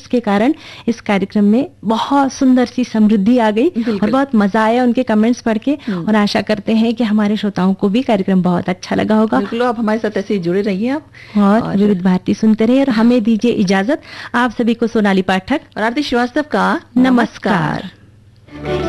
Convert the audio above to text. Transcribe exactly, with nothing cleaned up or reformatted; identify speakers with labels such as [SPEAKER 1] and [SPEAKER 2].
[SPEAKER 1] जिसके कारण इस कार्यक्रम में बहुत सुंदर सी समृद्धि आ गई और बहुत मजा आया उनके कमेंट्स पढ़ के। और आशा करते हैं कि हमारे श्रोताओं को भी कार्यक्रम बहुत अच्छा लगा होगा।
[SPEAKER 2] बिल्कुल, आप हमारे साथ ऐसे ही जुड़े रहिए आप
[SPEAKER 1] और, और विविध भारती सुनते रहिए। और हमें दीजिए इजाजत। आप सभी को सोनाली पाठक
[SPEAKER 2] और आरती श्रीवास्तव का
[SPEAKER 1] नमस्कार।